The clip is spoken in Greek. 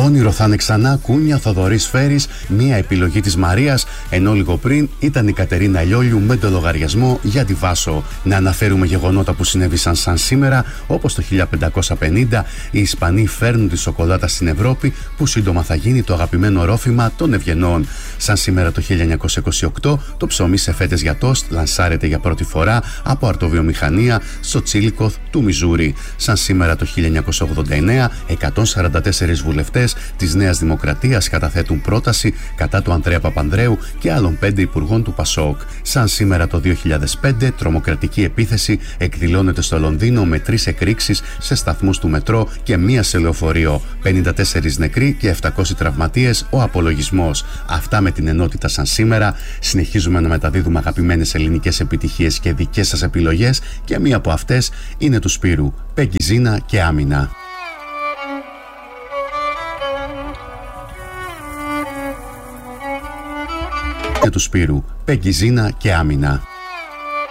Όνειρο θα είναι ξανά, Κούνια, Θοδωρής Φέρης, μία επιλογή της Μαρίας, ενώ λίγο πριν ήταν η Κατερίνα Λιόλιου με το λογαριασμό για τη Βάσο. Να αναφέρουμε γεγονότα που συνέβησαν σαν σήμερα, όπως το 1550 οι Ισπανοί φέρνουν τη σοκολάτα στην Ευρώπη, που σύντομα θα γίνει το αγαπημένο ρόφημα των Ευγενών. Σαν σήμερα το 1928 το ψωμί σε φέτες για τόστ λανσάρεται για πρώτη φορά από αρτοβιομηχανία στο Τσίλικοθ του Μιζούρι. Σαν σήμερα το 1989 144 βουλευτές της Νέας Δημοκρατίας καταθέτουν πρόταση κατά του Ανδρέα Παπανδρέου και άλλων 5 υπουργών του Πασόκ. Σαν σήμερα το 2005 τρομοκρατική επίθεση εκδηλώνεται στο Λονδίνο με 3 εκρήξεις σε σταθμούς του μετρό και 1 σε λεωφορείο. 54 νεκροί και 700 τραυματίες ο απολογισμός. Αυτά με την ενότητα σαν σήμερα. Συνεχίζουμε να μεταδίδουμε αγαπημένες ελληνικές επιτυχίες και δικές σας επιλογές, και μία από αυτές είναι του Σπύρου, Πέγγι Ζήνα και Άμυνα. Του Σπύρου, Πέγγι Ζήνα και Άμυνα.